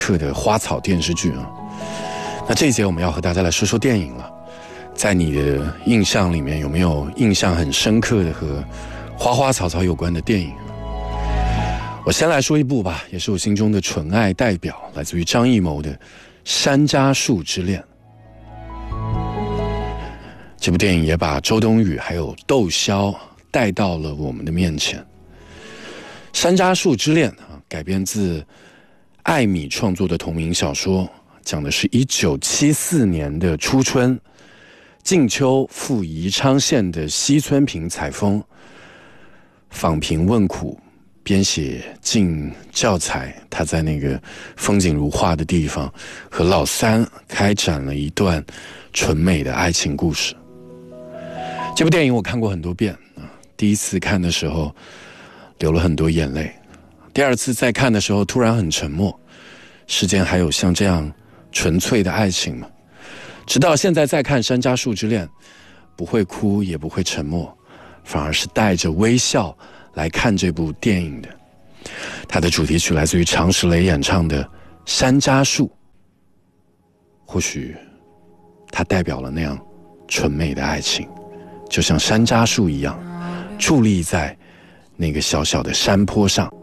刻的花草电视剧啊。那这一节我们要和大家来说说电影了。在你的印象里面，有没有印象很深刻的和花花草草有关的电影？我先来说一部吧，也是我心中的纯爱代表，来自于张艺谋的《山楂树之恋》。这部电影也把周冬雨还有窦骁带到了我们的面前。《山楂树之恋》改编自艾米创作的同名小说，讲的是1974年的初春，静秋赴宜昌县的西村坪采风，访贫问苦，编写进教材。他在那个风景如画的地方，和老三开展了一段纯美的爱情故事。这部电影我看过很多遍，第一次看的时候流了很多眼泪，第二次再看的时候突然很沉默。世间还有像这样纯粹的爱情吗？直到现在再看《山楂树之恋》，不会哭也不会沉默，反而是带着微笑来看这部电影的。它的主题曲来自于常石磊演唱的《山楂树》，或许它代表了那样纯美的爱情，就像山楂树一样，矗立在那个小小的山坡上。